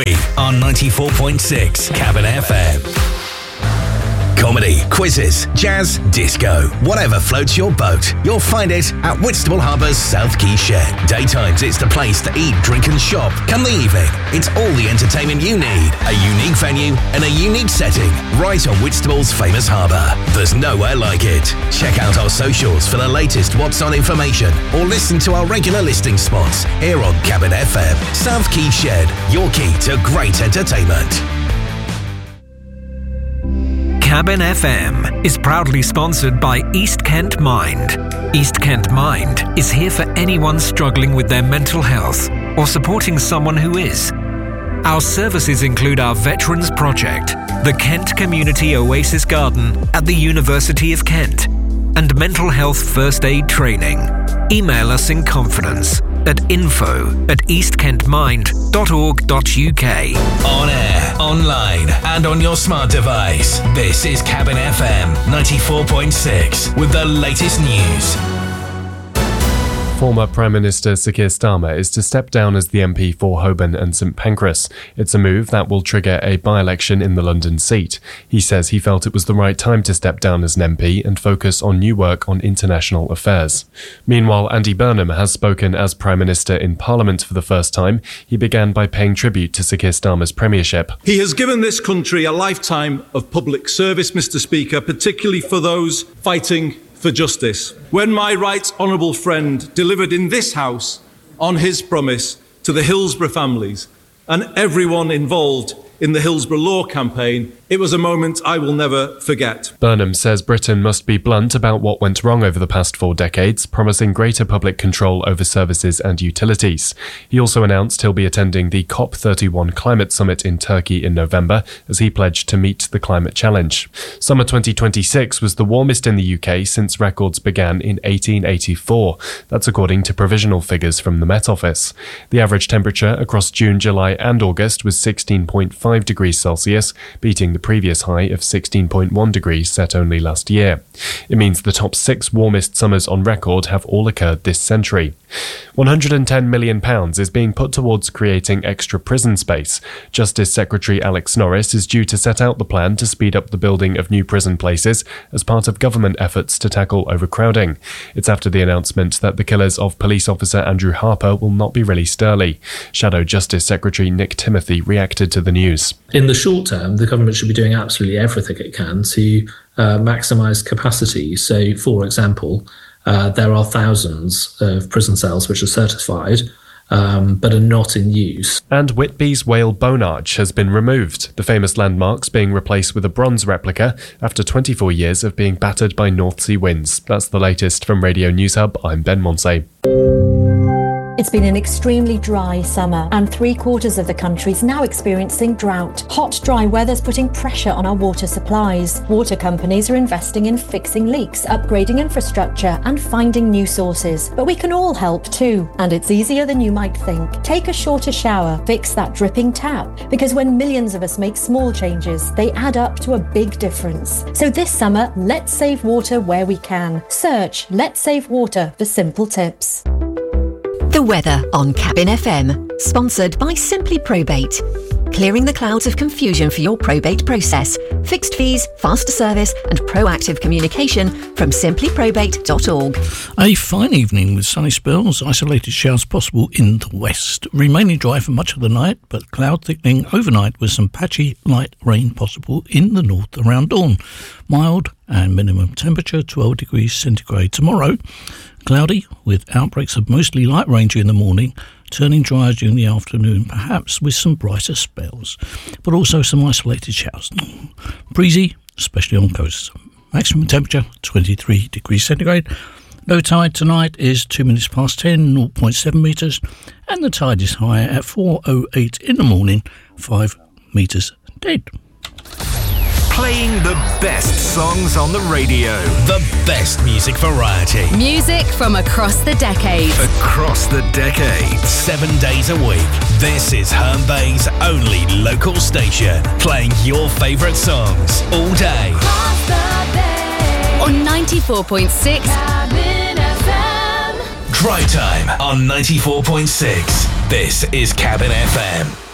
week on 94.6 Cabin FM. Comedy, quizzes, jazz, disco, whatever floats your boat, you'll find it at Whitstable Harbour's South Quay Shed. Daytimes, it's the place to eat, drink and shop. Come the evening, it's all the entertainment you need. A unique venue and a unique setting right on Whitstable's famous harbour. There's nowhere like it. Check out our socials for the latest What's On information or listen to our regular listing spots here on Cabin FM. South Quay Shed, your key to great entertainment. Cabin FM is proudly sponsored by East Kent Mind. East Kent Mind is here for anyone struggling with their mental health or supporting someone who is. Our services include our Veterans Project, the Kent Community Oasis Garden at the University of Kent, and mental health first aid training. Email us in confidence at info@eastkentmind.org.uk. On air, online, and on your smart device. This is Cabin FM 94.6 with the latest news. Former Prime Minister Sir Keir Starmer is to step down as the MP for Holborn and St Pancras. It's a move that will trigger a by-election in the London seat. He says he felt it was the right time to step down as an MP and focus on new work on international affairs. Meanwhile, Andy Burnham has spoken as Prime Minister in Parliament for the first time. He began by paying tribute to Sir Keir Starmer's premiership. He has given this country a lifetime of public service, Mr Speaker, particularly for those fighting for justice. When my right honourable friend delivered in this House on his promise to the Hillsborough families and everyone involved in the Hillsborough Law campaign, it was a moment I will never forget. Burnham says Britain must be blunt about what went wrong over the past 4 decades, promising greater public control over services and utilities. He also announced he'll be attending the COP31 climate summit in Turkey in November as he pledged to meet the climate challenge. Summer 2026 was the warmest in the UK since records began in 1884. That's according to provisional figures from the Met Office. The average temperature across June, July and August was 16.5 degrees Celsius, beating the previous high of 16.1 degrees set only last year. It means the top 6 warmest summers on record have all occurred this century. £110 million is being put towards creating extra prison space. Justice Secretary Alex Norris is due to set out the plan to speed up the building of new prison places as part of government efforts to tackle overcrowding. It's after the announcement that the killers of police officer Andrew Harper will not be released early. Shadow Justice Secretary Nick Timothy reacted to the news. In the short term, the government should be doing absolutely everything it can to maximise capacity. So, for example, there are thousands of prison cells which are certified but are not in use. And Whitby's Whale Bone Arch has been removed, the famous landmarks being replaced with a bronze replica after 24 years of being battered by North Sea winds. That's the latest from Radio News Hub. I'm Ben Monsey. It's been an extremely dry summer and 3/4 of the country's now experiencing drought. Hot, dry weather's putting pressure on our water supplies. Water companies are investing in fixing leaks, upgrading infrastructure and finding new sources. But we can all help too, and it's easier than you might think. Take a shorter shower, fix that dripping tap, because when millions of us make small changes, they add up to a big difference. So this summer, let's save water where we can. Search Let's Save Water for simple tips. The weather on Cabin FM, sponsored by Simply Probate. Clearing the clouds of confusion for your probate process. Fixed fees, faster service and proactive communication from simplyprobate.org. A fine evening with sunny spells, isolated showers possible in the west. Remaining dry for much of the night, but cloud thickening overnight with some patchy light rain possible in the north around dawn. Mild and minimum temperature 12 degrees centigrade. Tomorrow, cloudy with outbreaks of mostly light rain during the morning, turning dry during the afternoon, perhaps with some brighter spells, but also some isolated showers. Breezy, especially on coasts. Maximum temperature 23 degrees centigrade. Low tide tonight is 2 minutes past 10, 0.7 metres, and the tide is higher at 4:08 in the morning, 5 metres dead. Playing the best songs on the radio. The best music variety. Music from across the decades. Across the decade. 7 days a week. This is Herne Bay's only local station. Playing your favourite songs all day. Across the bay. On 94.6 Cabin FM. Drive time on 94.6. This is Cabin FM.